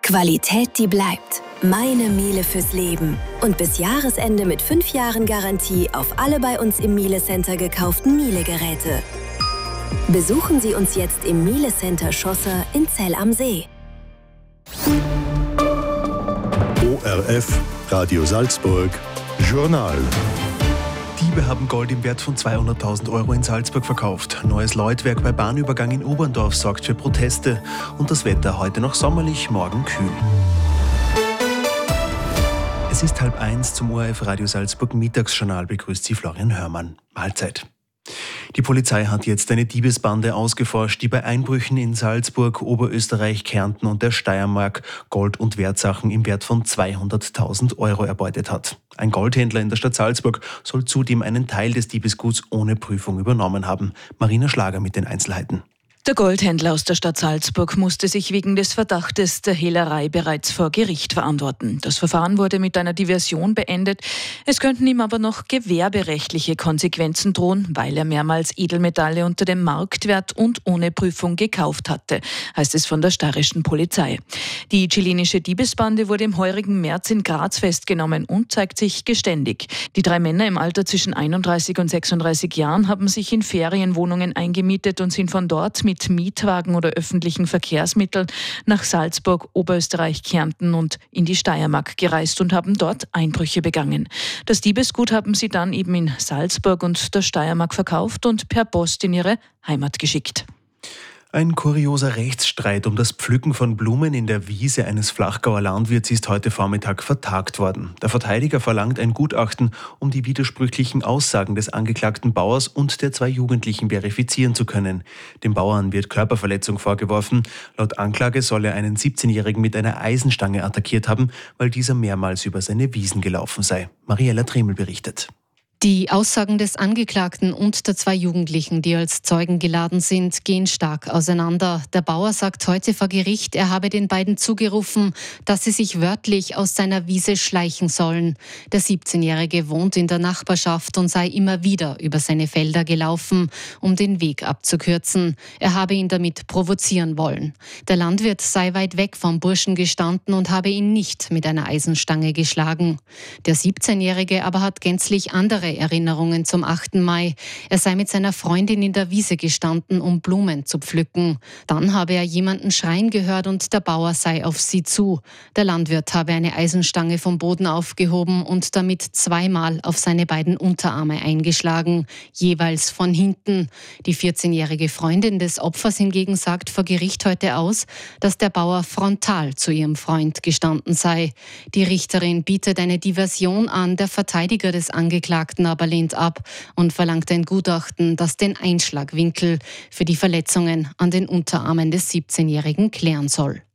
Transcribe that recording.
Qualität, die bleibt. Meine Miele fürs Leben. Und bis Jahresende mit 5 Jahren Garantie auf alle bei uns im Miele Center gekauften Miele-Geräte. Besuchen Sie uns jetzt im Miele Center Schlosser in Zell am See. ORF, Radio Salzburg, Journal. Diebe haben Gold im Wert von 200.000 Euro in Salzburg verkauft. Neues Läutwerk bei Bahnübergang in Oberndorf sorgt für Proteste. Und das Wetter heute noch sommerlich, morgen kühl. Es ist 12:30 zum ORF Radio Salzburg Mittagsjournal. Begrüßt Sie Florian Hörmann. Mahlzeit. Die Polizei hat jetzt eine Diebesbande ausgeforscht, die bei Einbrüchen in Salzburg, Oberösterreich, Kärnten und der Steiermark Gold- und Wertsachen im Wert von 200.000 Euro erbeutet hat. Ein Goldhändler in der Stadt Salzburg soll zudem einen Teil des Diebesguts ohne Prüfung übernommen haben. Marina Schlager mit den Einzelheiten. Der Goldhändler aus der Stadt Salzburg musste sich wegen des Verdachtes der Hehlerei bereits vor Gericht verantworten. Das Verfahren wurde mit einer Diversion beendet. Es könnten ihm aber noch gewerberechtliche Konsequenzen drohen, weil er mehrmals Edelmetalle unter dem Marktwert und ohne Prüfung gekauft hatte, heißt es von der steirischen Polizei. Die chilenische Diebesbande wurde im heurigen März in Graz festgenommen und zeigt sich geständig. Die 3 Männer im Alter zwischen 31 und 36 Jahren haben sich in Ferienwohnungen eingemietet und sind von dort mit Mietwagen oder öffentlichen Verkehrsmitteln nach Salzburg, Oberösterreich, Kärnten und in die Steiermark gereist und haben dort Einbrüche begangen. Das Diebesgut haben sie dann eben in Salzburg und der Steiermark verkauft und per Post in ihre Heimat geschickt. Ein kurioser Rechtsstreit um das Pflücken von Blumen in der Wiese eines Flachgauer Landwirts ist heute Vormittag vertagt worden. Der Verteidiger verlangt ein Gutachten, um die widersprüchlichen Aussagen des angeklagten Bauers und der 2 Jugendlichen verifizieren zu können. Dem Bauern wird Körperverletzung vorgeworfen. Laut Anklage soll er einen 17-Jährigen mit einer Eisenstange attackiert haben, weil dieser mehrmals über seine Wiesen gelaufen sei. Mariella Tremel berichtet. Die Aussagen des Angeklagten und der 2 Jugendlichen, die als Zeugen geladen sind, gehen stark auseinander. Der Bauer sagt heute vor Gericht, er habe den beiden zugerufen, dass sie sich wörtlich aus seiner Wiese schleichen sollen. Der 17-Jährige wohnt in der Nachbarschaft und sei immer wieder über seine Felder gelaufen, um den Weg abzukürzen. Er habe ihn damit provozieren wollen. Der Landwirt sei weit weg vom Burschen gestanden und habe ihn nicht mit einer Eisenstange geschlagen. Der 17-Jährige aber hat gänzlich andere Erinnerungen zum 8. Mai. Er sei mit seiner Freundin in der Wiese gestanden, um Blumen zu pflücken. Dann habe er jemanden schreien gehört und der Bauer sei auf sie zu. Der Landwirt habe eine Eisenstange vom Boden aufgehoben und damit 2-mal auf seine beiden Unterarme eingeschlagen, jeweils von hinten. Die 14-jährige Freundin des Opfers hingegen sagt vor Gericht heute aus, dass der Bauer frontal zu ihrem Freund gestanden sei. Die Richterin bietet eine Diversion an, der Verteidiger des Angeklagten aber lehnt ab und verlangt ein Gutachten, das den Einschlagwinkel für die Verletzungen an den Unterarmen des 17-Jährigen klären soll.